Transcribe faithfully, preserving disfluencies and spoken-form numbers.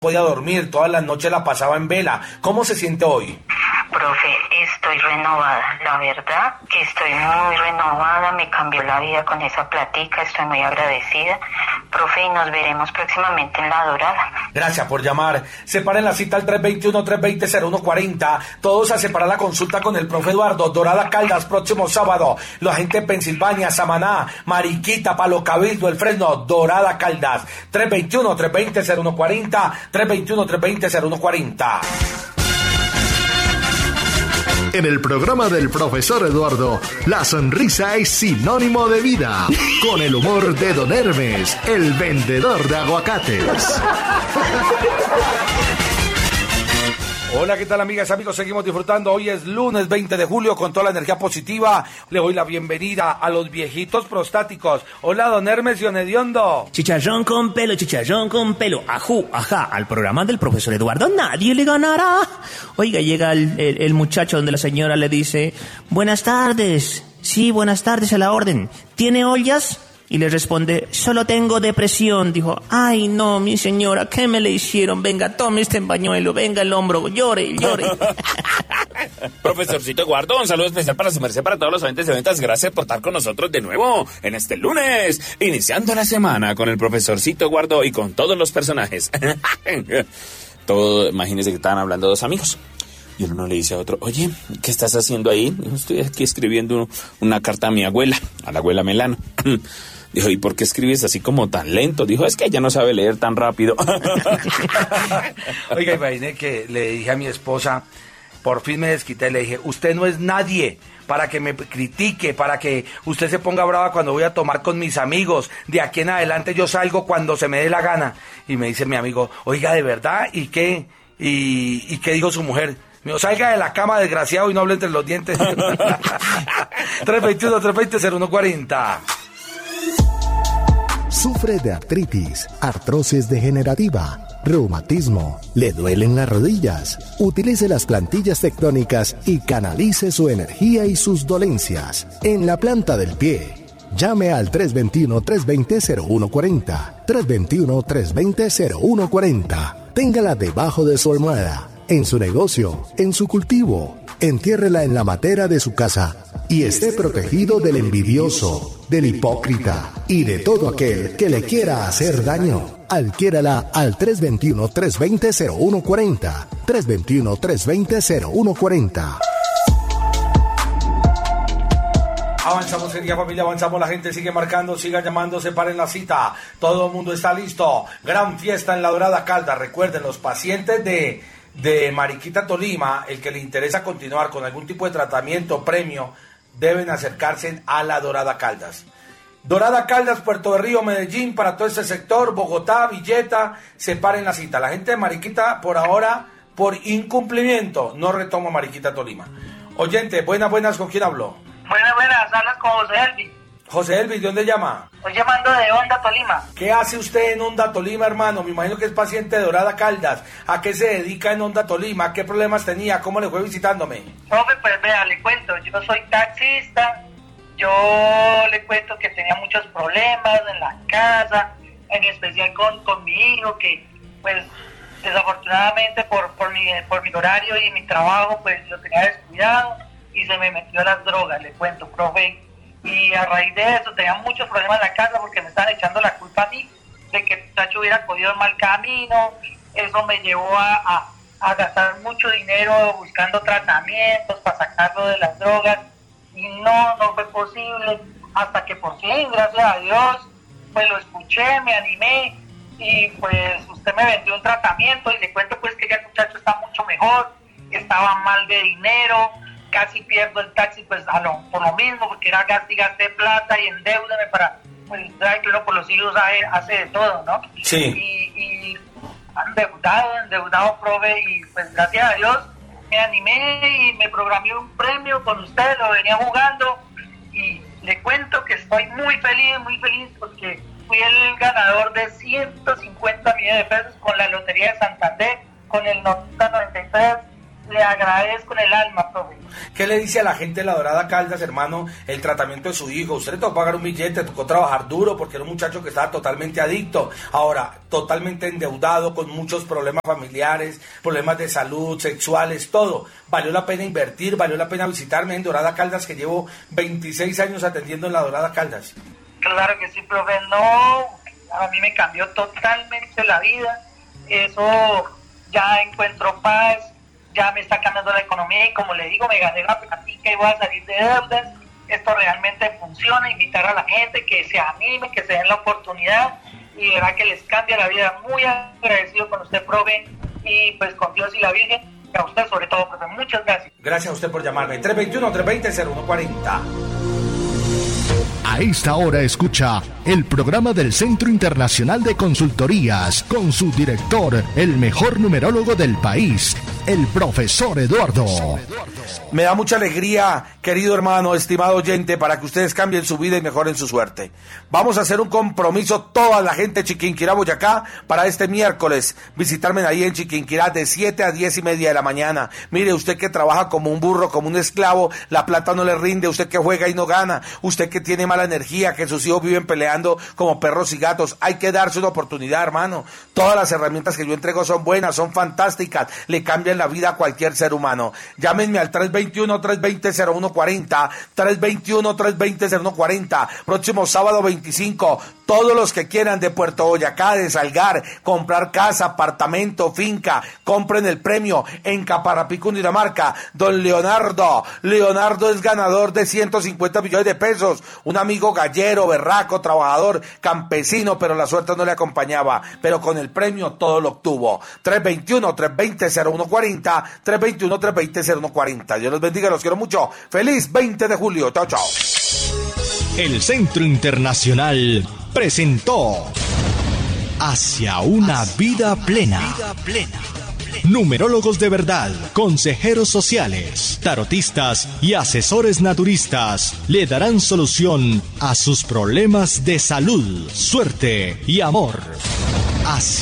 podía dormir, todas las noches la pasaba en vela. ¿Cómo se siente hoy? Profe, estoy renovada, la verdad que estoy muy renovada, me cambió la vida con esa platica, estoy muy agradecida. Profe, y nos veremos próximamente en La Dorada. Gracias por llamar. Separen la cita al tres dos uno, tres dos cero, cero uno cuatro cero. Todos a separar la consulta con el profe Eduardo. Dorada Caldas, próximo sábado. La gente de Pensilvania, Samaná, Mariquita, Palo Cabildo, El Fresno, Dorada Caldas. tres dos uno, tres dos cero, cero uno cuatro cero. tres dos uno, tres dos cero, cero uno cuatro cero. En el programa del profesor Eduardo, la sonrisa es sinónimo de vida. Con el humor de Don Hermes, el vendedor de aguacates. Hola, ¿qué tal, amigas, amigos? Seguimos disfrutando. Hoy es lunes veinte de julio con toda la energía positiva. Le doy la bienvenida a los viejitos prostáticos. Hola, don Hermes Yonediondo. Chicharrón con pelo, chicharrón con pelo. Ajú, ajá, al programa del profesor Eduardo nadie le ganará. Oiga, llega el, el, el muchacho donde la señora le dice: buenas tardes. Sí, buenas tardes, a la orden. ¿Tiene ollas? Y le responde: solo tengo depresión. Dijo: ay, no, mi señora, ¿qué me le hicieron? Venga, tome este pañuelo, venga el hombro, llore, llore. Profesorcito Eduardo, un saludo especial para su merced, para todos los oyentes de ventas. Gracias por estar con nosotros de nuevo en este lunes, iniciando la semana con el profesorcito Eduardo y con todos los personajes. Todo, imagínense que estaban hablando dos amigos. Y uno le dice a otro: oye, ¿qué estás haciendo ahí? Dijo: estoy aquí escribiendo una carta a mi abuela, a la abuela Melano. Dijo: ¿y por qué escribes así como tan lento? Dijo: es que ella no sabe leer tan rápido. Oiga, imaginé que le dije a mi esposa, por fin me desquité, le dije: usted no es nadie para que me critique, para que usted se ponga brava cuando voy a tomar con mis amigos. De aquí en adelante yo salgo cuando se me dé la gana. Y me dice mi amigo: oiga, ¿de verdad? ¿Y qué? ¿Y, y qué dijo su mujer? Me dijo: salga de la cama, desgraciado, y no hable entre los dientes. tres dos uno, tres dos cero, cero uno cuatro cero. Sufre de artritis, artrosis degenerativa, reumatismo, le duelen las rodillas. Utilice las plantillas tectónicas y canalice su energía y sus dolencias en la planta del pie. Llame al tres dos uno, tres dos cero, cero uno cuatro cero, tres dos uno, tres dos cero, cero uno cuatro cero. Téngala debajo de su almohada, en su negocio, en su cultivo. Entiérrela en la matera de su casa y esté protegido del envidioso, del hipócrita y de todo aquel que le quiera hacer daño. Adquiérala al tres dos uno, tres dos cero, cero uno cuatro cero, tres dos uno, tres dos cero, cero uno cuatro cero. Avanzamos, querida familia, avanzamos, la gente sigue marcando, siga llamando, separen la cita, todo el mundo está listo. Gran fiesta en La Dorada Caldas. Recuerden, los pacientes de, de Mariquita, Tolima, el que le interesa continuar con algún tipo de tratamiento, premio, deben acercarse a La Dorada Caldas. Dorada Caldas, Puerto de Río, Medellín, para todo este sector, Bogotá, Villeta, separen la cita. La gente de Mariquita, por ahora, por incumplimiento, no retoma Mariquita, Tolima. Oyente, buenas, buenas, ¿con quién hablo? Buenas, buenas, hablas con José Elvis. José Elvis, ¿de dónde llama? Estoy llamando de Honda, Tolima. ¿Qué hace usted en Honda, Tolima, hermano? Me imagino que es paciente de Dorada Caldas. ¿A qué se dedica en Honda, Tolima? ¿Qué problemas tenía? ¿Cómo le fue visitándome? Profe, pues vea, le cuento, yo soy taxista, yo le cuento que tenía muchos problemas en la casa, en especial con, con mi hijo, que pues desafortunadamente por, por, mi, por mi horario y mi trabajo, pues lo tenía descuidado y se me metió a las drogas, le cuento, profe. Y a raíz de eso tenía muchos problemas en la casa porque me estaban echando la culpa a mí de que el muchacho hubiera cogido el mal camino. Eso me llevó a, a, a gastar mucho dinero buscando tratamientos para sacarlo de las drogas y no, no fue posible, hasta que por fin, gracias a Dios, pues lo escuché, me animé y pues usted me vendió un tratamiento y le cuento pues que ya el muchacho está mucho mejor, estaba mal de dinero, casi pierdo el taxi pues a lo, por lo mismo, porque era gasto y gasté plata y endeudame para, pues sabe que uno por los hijos hace, hace de todo, ¿no? Sí. Y, y endeudado, endeudado, profe, y pues gracias a Dios me animé y me programé un premio con usted, lo venía jugando y le cuento que estoy muy feliz, muy feliz porque fui el ganador de ciento cincuenta millones de pesos con la Lotería de Santander, con el Nota noventa y tres. le agradezco en el alma, profe. ¿Qué le dice a la gente de La Dorada Caldas, hermano, el tratamiento de su hijo? Usted le tocó pagar un billete, tocó trabajar duro porque era un muchacho que estaba totalmente adicto, ahora totalmente endeudado, con muchos problemas familiares, problemas de salud, sexuales, todo. Valió la pena invertir, valió la pena visitarme en Dorada Caldas, que llevo veintiséis años atendiendo en La Dorada Caldas. Claro que sí, profe, no, a mí me cambió totalmente la vida, eso, ya encuentro paz, ya me está cambiando la economía y como le digo, me gané la platica y voy a salir de deudas. Esto realmente funciona, invitar a la gente que se anime, que se den la oportunidad y verá que les cambia la vida. Muy agradecido con usted, profe, y pues con Dios y la Virgen, y a usted sobre todo, profe. Muchas gracias. Gracias a usted por llamarme. tres veintiuno, tres veinte, cero uno cuarenta. A esta hora escucha el programa del Centro Internacional de Consultorías con su director, el mejor numerólogo del país, el profesor Eduardo. Me da mucha alegría, querido hermano, estimado oyente, para que ustedes cambien su vida y mejoren su suerte. Vamos a hacer un compromiso, toda la gente de Chiquinquirá, Boyacá, para este miércoles. Visitarme ahí en Chiquinquirá de siete a diez y media de la mañana. Mire, usted que trabaja como un burro, como un esclavo, la plata no le rinde, usted que juega y no gana, usted que tiene mala energía, que sus hijos viven peleando como perros y gatos, hay que darse una oportunidad, hermano. Todas las herramientas que yo entrego son buenas, son fantásticas, le cambian la vida a cualquier ser humano. Llámenme al tres veintiuno, tres veinte, cero uno cuarenta, tres veintiuno, tres veinte, cero uno cuarenta. Próximo sábado veinticinco, todos los que quieran de Puerto Boyacá, de Salgar, comprar casa, apartamento, finca, compren el premio en Caparapí, Cundinamarca. Don Leonardo, Leonardo es ganador de ciento cincuenta millones de pesos, un amigo gallero, berraco, trabajador, campesino, pero la suerte no le acompañaba, pero con el premio todo lo obtuvo. tres veintiuno, tres veinte, cero uno cuarenta, tres veintiuno, tres veinte, cero uno cuarenta. Dios los bendiga, los quiero mucho. Feliz veinte de julio. Chao, chao. El Centro Internacional presentó Hacia una vida plena. Numerólogos de verdad, consejeros sociales, tarotistas y asesores naturistas le darán solución a sus problemas de salud, suerte y amor. Hacia